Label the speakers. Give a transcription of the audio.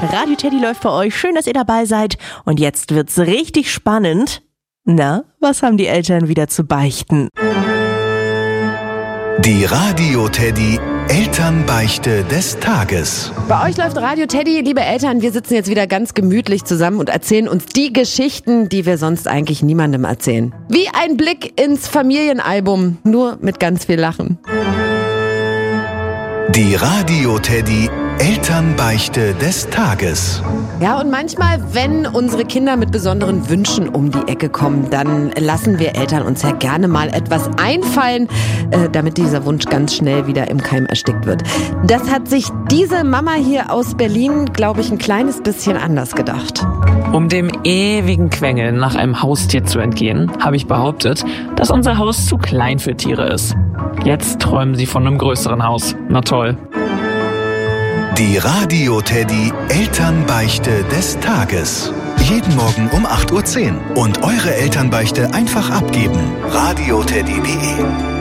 Speaker 1: Radio Teddy läuft für euch. Schön, dass ihr dabei seid. Und jetzt wird's richtig spannend. Na, was haben die Eltern wieder zu beichten?
Speaker 2: Die Radio Teddy Elternbeichte des Tages.
Speaker 3: Bei euch läuft Radio Teddy, liebe Eltern, wir sitzen jetzt wieder ganz gemütlich zusammen und erzählen uns die Geschichten, die wir sonst eigentlich niemandem erzählen. Wie ein Blick ins Familienalbum, nur mit ganz viel Lachen.
Speaker 2: Die Radio Teddy Elternbeichte des Tages.
Speaker 3: Ja, und manchmal, wenn unsere Kinder mit besonderen Wünschen um die Ecke kommen, dann lassen wir Eltern uns ja gerne mal etwas einfallen, damit dieser Wunsch ganz schnell wieder im Keim erstickt wird. Das hat sich diese Mama hier aus Berlin, glaube ich, ein kleines bisschen anders gedacht.
Speaker 4: Um dem ewigen Quengeln nach einem Haustier zu entgehen, habe ich behauptet, dass unser Haus zu klein für Tiere ist. Jetzt träumen sie von einem größeren Haus. Na toll.
Speaker 2: Die Radio Teddy Elternbeichte des Tages. Jeden Morgen um 8:10 Uhr. Und eure Elternbeichte einfach abgeben. radioteddy.de